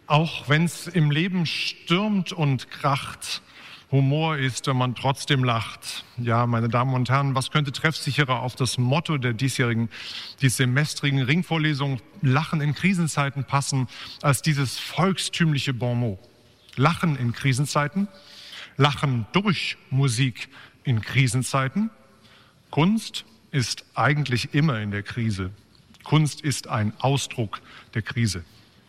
Auch wenn es im Leben stürmt und kracht, Humor ist, wenn man trotzdem lacht. Ja, meine Damen und Herren, was könnte treffsicherer auf das Motto der diessemestrigen Ringvorlesung Lachen in Krisenzeiten passen, als dieses volkstümliche Bonmot. Lachen in Krisenzeiten, Lachen durch Musik in Krisenzeiten. Kunst ist eigentlich immer in der Krise. Kunst ist ein Ausdruck der Krise.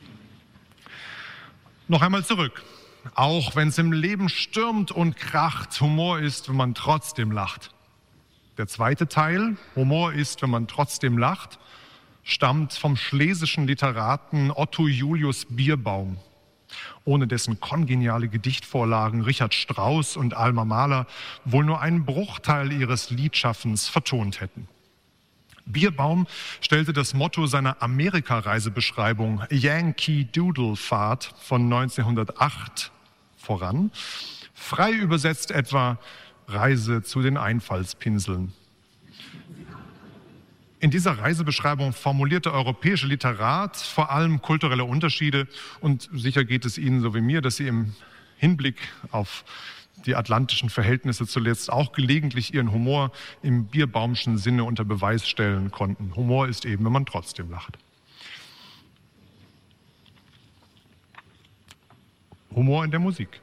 Noch einmal zurück. Auch wenn es im Leben stürmt und kracht, Humor ist, wenn man trotzdem lacht. Der zweite Teil, Humor ist, wenn man trotzdem lacht, stammt vom schlesischen Literaten Otto Julius Bierbaum, ohne dessen kongeniale Gedichtvorlagen Richard Strauss und Alma Mahler wohl nur einen Bruchteil ihres Liedschaffens vertont hätten. Bierbaum stellte das Motto seiner Amerikareisebeschreibung Yankee Doodle Fahrt von 1908 voran, frei übersetzt etwa Reise zu den Einfallspinseln. In dieser Reisebeschreibung formuliert der europäische Literat vor allem kulturelle Unterschiede und sicher geht es Ihnen so wie mir, dass Sie im Hinblick auf die atlantischen Verhältnisse zuletzt auch gelegentlich ihren Humor im Bierbaumschen Sinne unter Beweis stellen konnten. Humor ist eben, wenn man trotzdem lacht. Humor in der Musik.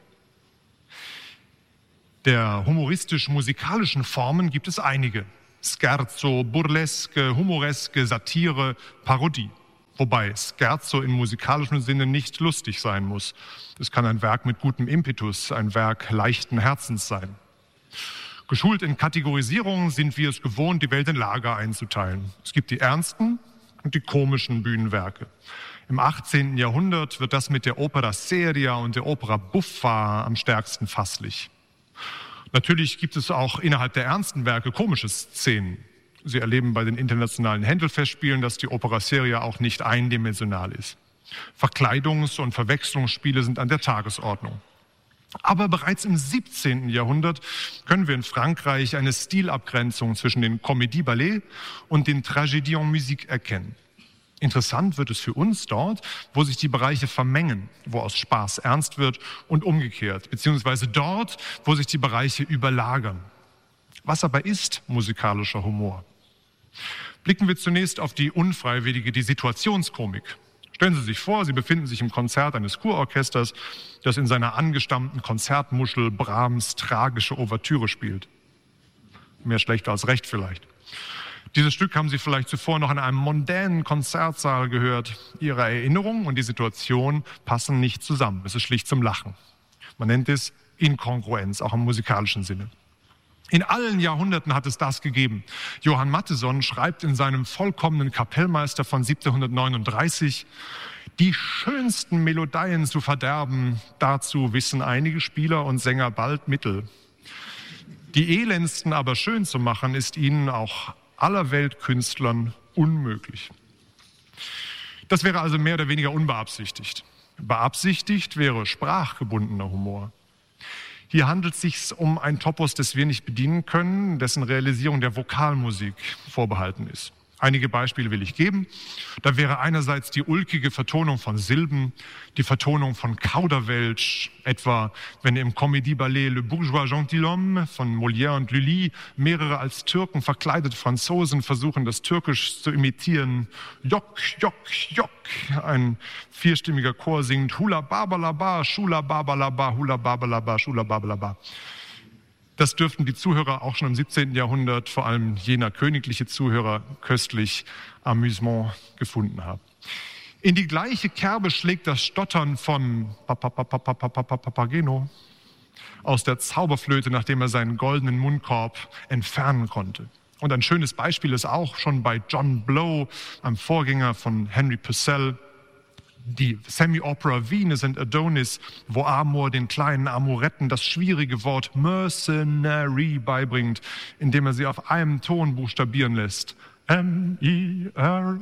Der humoristisch-musikalischen Formen gibt es einige. Scherzo, Burleske, Humoreske, Satire, Parodie. Wobei Scherzo im musikalischen Sinne nicht lustig sein muss. Es kann ein Werk mit gutem Impetus, ein Werk leichten Herzens sein. Geschult in Kategorisierungen sind wir es gewohnt, die Welt in Lager einzuteilen. Es gibt die ernsten und die komischen Bühnenwerke. Im 18. Jahrhundert wird das mit der Opera seria und der Opera buffa am stärksten fasslich. Natürlich gibt es auch innerhalb der ernsten Werke komische Szenen. Sie erleben bei den internationalen Händelfestspielen, dass die Opera seria auch nicht eindimensional ist. Verkleidungs- und Verwechslungsspiele sind an der Tagesordnung. Aber bereits im 17. Jahrhundert können wir in Frankreich eine Stilabgrenzung zwischen den Comédie-Ballet und den Tragédie en musique erkennen. Interessant wird es für uns dort, wo sich die Bereiche vermengen, wo aus Spaß ernst wird und umgekehrt, beziehungsweise dort, wo sich die Bereiche überlagern. Was aber ist musikalischer Humor? Blicken wir zunächst auf die unfreiwillige, die Situationskomik. Stellen Sie sich vor, Sie befinden sich im Konzert eines Kurorchesters, das in seiner angestammten Konzertmuschel Brahms tragische Ouvertüre spielt. Mehr schlecht als recht vielleicht. Dieses Stück haben Sie vielleicht zuvor noch in einem mondänen Konzertsaal gehört. Ihre Erinnerung und die Situation passen nicht zusammen. Es ist schlicht zum Lachen. Man nennt es Inkongruenz, auch im musikalischen Sinne. In allen Jahrhunderten hat es das gegeben. Johann Mattheson schreibt in seinem vollkommenen Kapellmeister von 1739, die schönsten Melodien zu verderben, dazu wissen einige Spieler und Sänger bald Mittel. Die elendsten aber schön zu machen, ist ihnen auch aller Weltkünstlern unmöglich. Das wäre also mehr oder weniger unbeabsichtigt. Beabsichtigt wäre sprachgebundener Humor. Hier handelt es sich um ein Topos, das wir nicht bedienen können, dessen Realisierung der Vokalmusik vorbehalten ist. Einige Beispiele will ich geben. Da wäre einerseits die ulkige Vertonung von Silben, die Vertonung von Kauderwelsch, etwa wenn im Comédie-Ballet Le Bourgeois Gentilhomme von Molière und Lully mehrere als Türken verkleidete Franzosen versuchen, das Türkisch zu imitieren. Jok, jok, jok. Ein vierstimmiger Chor singt Hula babalaba, Shula babalaba, Hula babalaba, Shula babalaba. Das dürften die Zuhörer auch schon im 17. Jahrhundert, vor allem jener königliche Zuhörer, köstlich Amüsement gefunden haben. In die gleiche Kerbe schlägt das Stottern von Papageno aus der Zauberflöte, nachdem er seinen goldenen Mundkorb entfernen konnte. Und ein schönes Beispiel ist auch schon bei John Blow, einem Vorgänger von Henry Purcell, die Semi-Opera Venus and Adonis, wo Amor den kleinen Amoretten das schwierige Wort mercenary beibringt, indem er sie auf einem Ton buchstabieren lässt. M-E-R,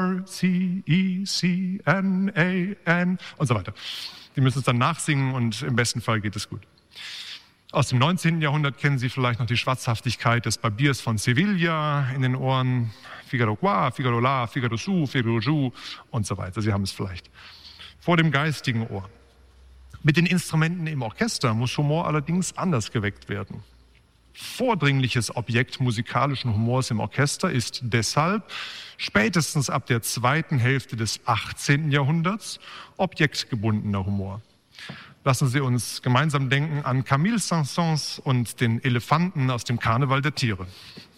M-E-R-C-E-C-N-A-N und so weiter. Die müssen es dann nachsingen und im besten Fall geht es gut. Aus dem 19. Jahrhundert kennen Sie vielleicht noch die Schwatzhaftigkeit des Barbiers von Sevilla in den Ohren. Figaro qua, Figaro la, Figaro su, Figaro giù und so weiter. Sie haben es vielleicht vor dem geistigen Ohr. Mit den Instrumenten im Orchester muss Humor allerdings anders geweckt werden. Vordringliches Objekt musikalischen Humors im Orchester ist deshalb spätestens ab der zweiten Hälfte des 18. Jahrhunderts objektgebundener Humor. Lassen Sie uns gemeinsam denken an Camille Saint-Saëns und den Elefanten aus dem Karneval der Tiere.